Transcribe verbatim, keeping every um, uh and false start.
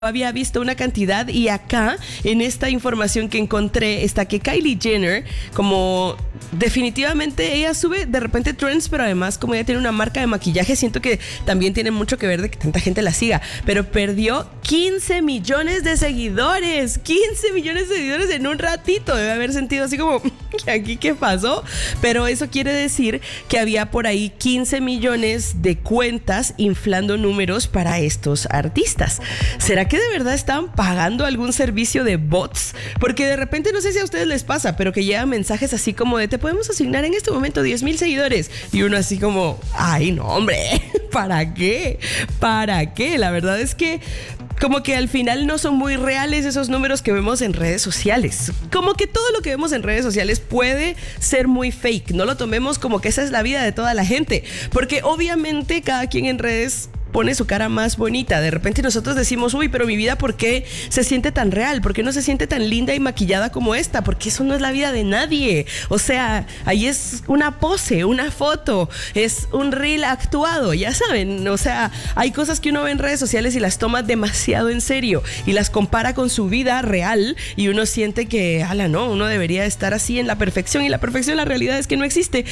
había visto una cantidad y acá en esta información que encontré está que Kylie Jenner, como definitivamente ella sube de repente trends, pero además como ella tiene una marca de maquillaje, siento que también tiene mucho que ver de que tanta gente la siga, pero perdió quince millones de seguidores, quince millones de seguidores en un ratito. Debe haber sentido así como, ¿aquí qué pasó? Pero eso quiere decir que había por ahí quince millones de cuentas inflando números para estos artistas. ¿Será que de verdad estaban pagando algún servicio de bots? Porque de repente, no sé si a ustedes les pasa, pero que llegan mensajes así como de te podemos asignar en este momento diez mil seguidores. Y uno así como, ay no hombre, ¿para qué? ¿Para qué? La verdad es que como que al final no son muy reales esos números que vemos en redes sociales. Como que todo lo que vemos en redes sociales puede ser muy fake. No lo tomemos como que esa es la vida de toda la gente. Porque obviamente cada quien en redes pone su cara más bonita. De repente nosotros decimos, uy, pero mi vida, ¿por qué se siente tan real? ¿Por qué no se siente tan linda y maquillada como esta? Porque eso no es la vida de nadie. O sea, ahí es una pose, una foto, es un reel actuado, ya saben. O sea, hay cosas que uno ve en redes sociales y las toma demasiado en serio y las compara con su vida real y uno siente que, ala, no, uno debería estar así en la perfección y la perfección, la realidad es que no existe.